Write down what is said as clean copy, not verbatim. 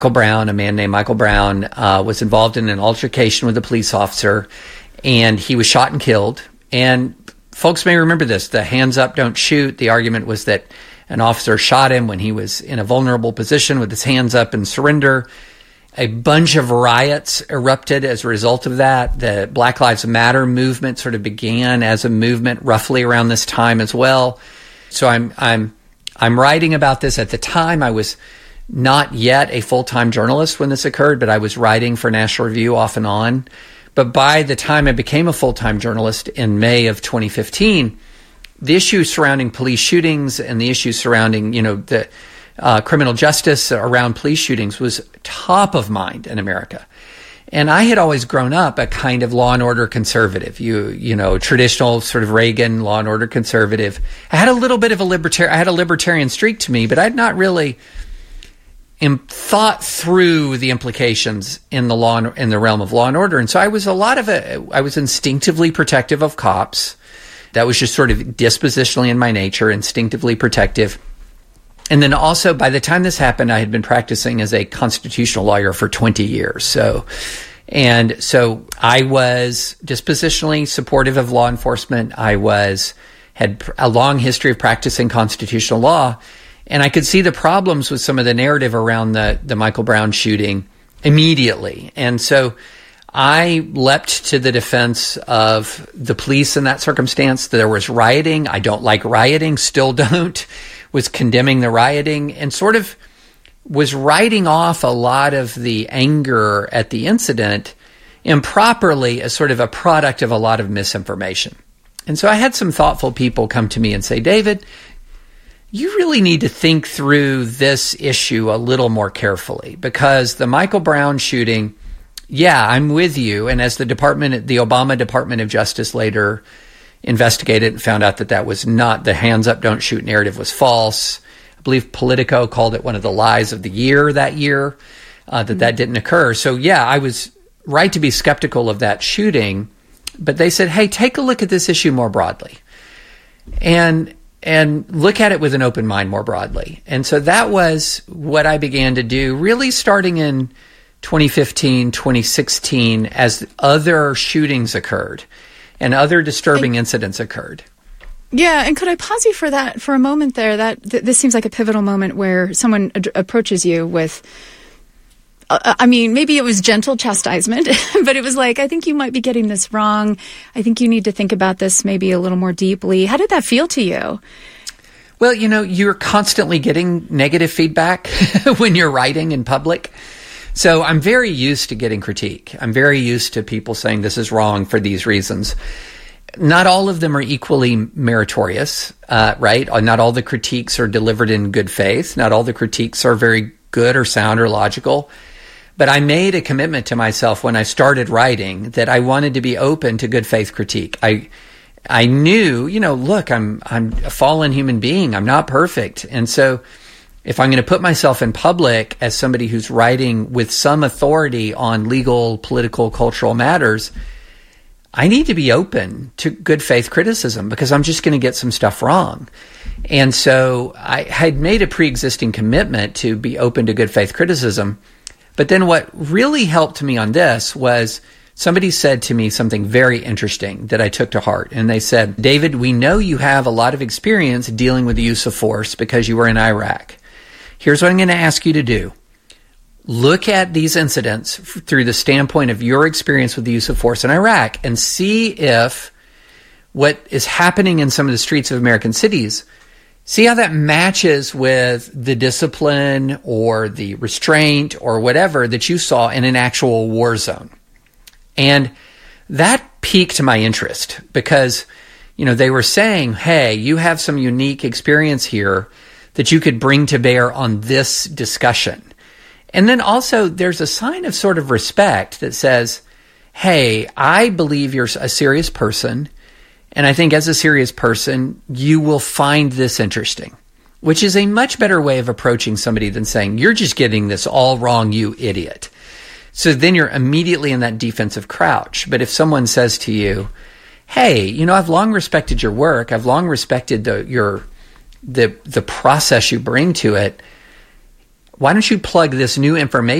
Brown, a man named Michael Brown, was involved in an altercation with a police officer, and he was shot and killed. And folks may remember this, the hands up, don't shoot. The argument was that an officer shot him when he was in a vulnerable position with his hands up in surrender. A bunch of riots erupted as a result of that. The Black Lives Matter movement sort of began as a movement roughly around this time as well. So I'm writing about this. At the time, I was not yet a full-time journalist when this occurred, but I was writing for National Review off and on. But by the time I became a full-time journalist in May of 2015, the issues surrounding police shootings and the issues surrounding, the criminal justice around police shootings was top of mind in America. And I had always grown up a kind of law and order conservative, traditional sort of Reagan law and order conservative. I had a little bit of a libertarian streak to me, but I'd not really thought through the implications in the realm of law and order. And so I was I was instinctively protective of cops. That was just sort of dispositionally in my nature, instinctively protective. And then also, by the time this happened, I had been practicing as a constitutional lawyer for 20 years. So I was dispositionally supportive of law enforcement. I had a long history of practicing constitutional law, and I could see the problems with some of the narrative around the Michael Brown shooting immediately. And so I leapt to the defense of the police in that circumstance. There was rioting. I don't like rioting, still don't. Was condemning the rioting and sort of was writing off a lot of the anger at the incident improperly as sort of a product of a lot of misinformation. And so I had some thoughtful people come to me and say, David, you really need to think through this issue a little more carefully, because the Michael Brown shooting, yeah, I'm with you. And as the Obama Department of Justice later investigated and found out that was not, the hands up, don't shoot narrative was false. I believe Politico called it one of the lies of the year that year, that didn't occur. So yeah, I was right to be skeptical of that shooting, but they said, hey, take a look at this issue more broadly and look at it with an open mind more broadly. And so that was what I began to do, really starting in 2015, 2016, as other shootings occurred and other disturbing incidents occurred. Yeah, and could I pause you for a moment there? This seems like a pivotal moment where someone approaches you with, maybe it was gentle chastisement, but it was like, I think you might be getting this wrong. I think you need to think about this maybe a little more deeply. How did that feel to you? Well, you're constantly getting negative feedback when you're writing in public. So I'm very used to getting critique. I'm very used to people saying this is wrong for these reasons. Not all of them are equally meritorious, right? Not all the critiques are delivered in good faith. Not all the critiques are very good or sound or logical. But I made a commitment to myself when I started writing that I wanted to be open to good faith critique. I knew, look, I'm a fallen human being. I'm not perfect. And so if I'm going to put myself in public as somebody who's writing with some authority on legal, political, cultural matters, I need to be open to good faith criticism, because I'm just going to get some stuff wrong. And so I had made a pre-existing commitment to be open to good faith criticism. But then what really helped me on this was somebody said to me something very interesting that I took to heart. And they said, David, we know you have a lot of experience dealing with the use of force because you were in Iraq. Here's what I'm going to ask you to do. Look at these incidents through the standpoint of your experience with the use of force in Iraq and see if what is happening in some of the streets of American cities, see how that matches with the discipline or the restraint or whatever that you saw in an actual war zone. And that piqued my interest because, they were saying, hey, you have some unique experience here that you could bring to bear on this discussion. And then also there's a sign of sort of respect that says, hey, I believe you're a serious person, and I think as a serious person, you will find this interesting, which is a much better way of approaching somebody than saying, you're just getting this all wrong, you idiot. So then you're immediately in that defensive crouch. But if someone says to you, hey, I've long respected your work, I've long respected the process you bring to it, why don't you plug this new information